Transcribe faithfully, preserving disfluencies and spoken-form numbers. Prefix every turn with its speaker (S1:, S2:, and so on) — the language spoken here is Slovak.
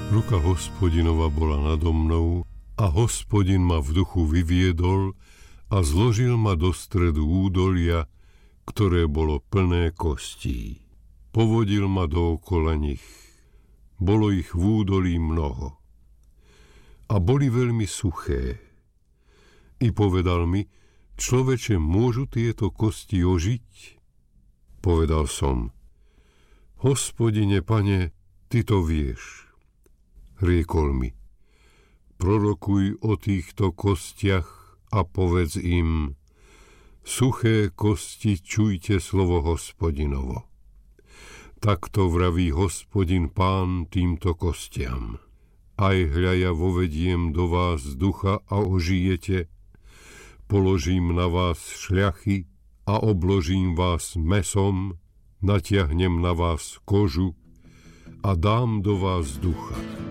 S1: Ruka Hospodinova bola nado mnou a Hospodin ma v duchu vyviedol a zložil ma do stredu údolia, ktoré bolo plné kostí. Povodil ma dookola nich. Bolo ich v údolí mnoho. A boli veľmi suché. I povedal mi: Človeče, môžu tieto kosti ožiť? Povedal som: Hospodine, Pane, Ty to vieš. Riekol mi: Prorokuj o týchto kostiach a povedz im: Suché kosti, čujte slovo Hospodinovo. Takto vraví Hospodin Pán týmto kostiam: Aj hľa, ja vovediem do vás ducha a ožijete, položím na vás šľachy a obložím vás mäsom, natiahnem na vás kožu a dám do vás ducha.